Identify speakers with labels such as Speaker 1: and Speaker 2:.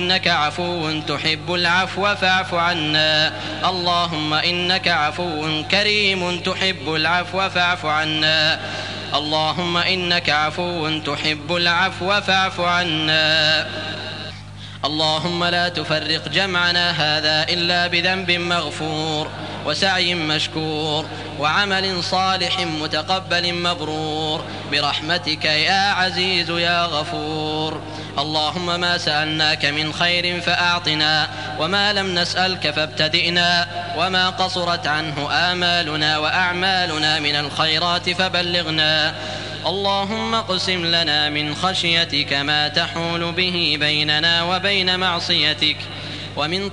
Speaker 1: إنك عفو تحب العفو فاعف عنا. اللهم إنك عفو كريم تحب العفو فاعف عنا. اللهم إنك عفو تحب العفو فاعف عنا. اللهم لا تفرق جمعنا هذا إلا بذنب مغفور وسعي مشكور وعمل صالح متقبل مبرور برحمتك يا عزيز يا غفور. اللهم ما سألناك من خير فأعطنا، وما لم نسألك فابتدئنا، وما قصرت عنه آمالنا وأعمالنا من الخيرات فبلغنا. اللهم اقسم لنا من خشيتك ما تحول به بيننا وبين معصيتك، ومن